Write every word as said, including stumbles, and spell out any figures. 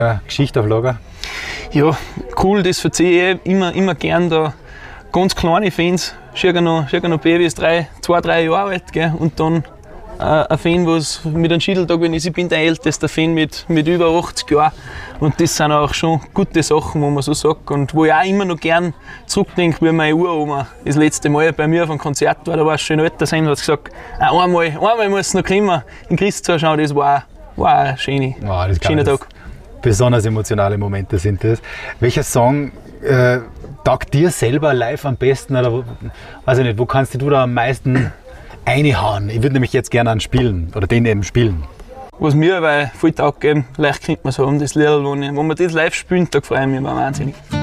Geschichte auf Lager? Ja, cool, das verzeihe ich immer, immer gern. Da ganz kleine Fans, circa noch, circa noch Babys, drei, zwei, drei Jahre alt, gell? Und dann äh, ein Fan, was mit einem Schiedeltag, wenn ich, ich bin der älteste Fan mit, mit über achtzig Jahren. Und das sind auch schon gute Sachen, wo man so sagt. Und wo ich auch immer noch gern zurückdenke, wie meine Uroma das letzte Mal bei mir auf einem Konzert war, da war es schon älter sein, hat gesagt, ah, einmal, einmal muss es noch kommen, in Christ zuschauen, das war, war ein schöner, Wow, das schöner Tag. Besonders emotionale Momente sind das. Welcher Song äh, taugt dir selber live am besten? Oder wo, weiß ich nicht, wo kannst du da am meisten reinhauen? Ich würde nämlich jetzt gerne einen spielen oder den eben spielen. Was mir aber voll taugt, leicht könnte man sagen, das Lied, wo, ich, wo wir das live spielen, da freue ich mich immer wahnsinnig.